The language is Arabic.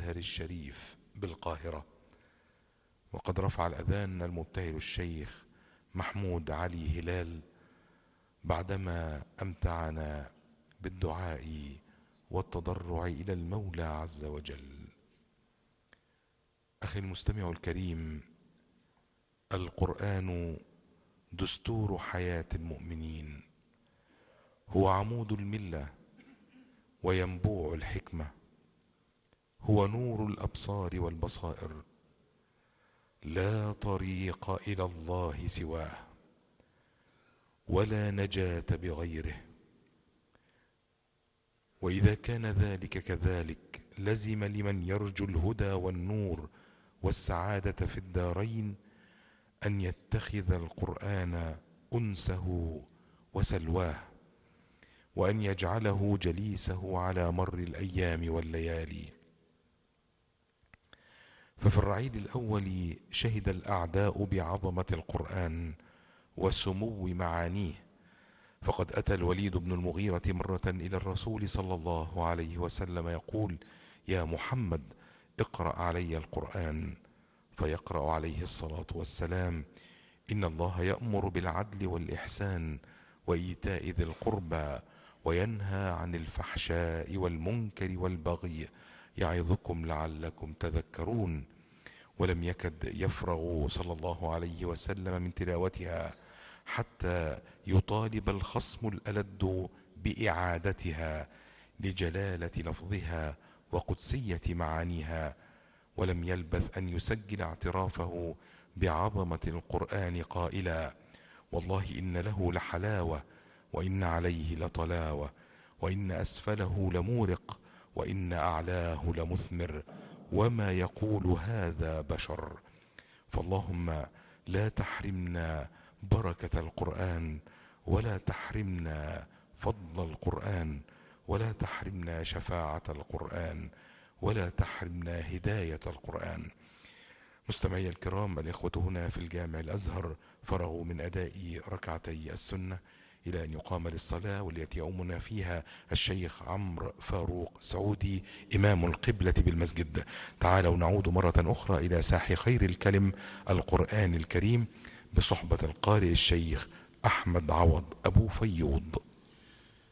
الأزهر الشريف بالقاهرة. وقد رفع الأذان المبتهل الشيخ محمود علي هلال بعدما أمتعنا بالدعاء والتضرع إلى المولى عز وجل. أخي المستمع الكريم، القرآن دستور حياة المؤمنين، هو عمود الملة وينبوع الحكمة، هو نور الأبصار والبصائر، لا طريق إلى الله سواه ولا نجاة بغيره. وإذا كان ذلك كذلك لزم لمن يرجو الهدى والنور والسعادة في الدارين أن يتخذ القرآن أنسه وسلواه، وأن يجعله جليسه على مر الأيام والليالي. ففي الرعيل الأول شهد الأعداء بعظمة القرآن وسمو معانيه، فقد أتى الوليد بن المغيرة مرة إلى الرسول صلى الله عليه وسلم يقول: يا محمد، اقرأ علي القرآن. فيقرأ عليه الصلاة والسلام: إن الله يأمر بالعدل والإحسان وإيتاء ذي القربى وينهى عن الفحشاء والمنكر والبغي يعظكم لعلكم تذكرون. ولم يكد يفرغ صلى الله عليه وسلم من تلاوتها حتى يطالب الخصم الألد بإعادتها لجلالة لفظها وقدسية معانيها. ولم يلبث أن يسجل اعترافه بعظمة القرآن قائلا: والله إن له لحلاوة، وإن عليه لطلاوة، وإن أسفله لمورق، وإن أعلاه لمثمر، وما يقول هذا بشر. فاللهم لا تحرمنا بركة القرآن، ولا تحرمنا فضل القرآن، ولا تحرمنا شفاعة القرآن، ولا تحرمنا هداية القرآن. مستمعي الكرام، الإخوة هنا في الجامع الأزهر فرغوا من أداء ركعتي السنة إلى أن يقام للصلاة، والتي يؤمنا فيها الشيخ عمرو فاروق سعودي إمام القبلة بالمسجد. تعالوا نعود مرة أخرى إلى ساح خير الكلم القرآن الكريم بصحبة القارئ الشيخ أحمد عوض أبو فيوض.